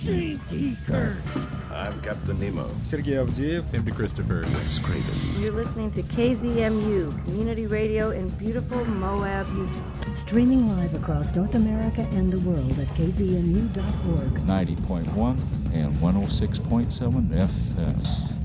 Gene T. Kirk. I'm Captain Nemo. Sergey Avdeev. Tim DeChristopher. Wes Craven. You're listening to KZMU, community radio in beautiful Moab, Utah. Streaming live across North America and the world at kzmu.org. 90.1 and 106.7 FM.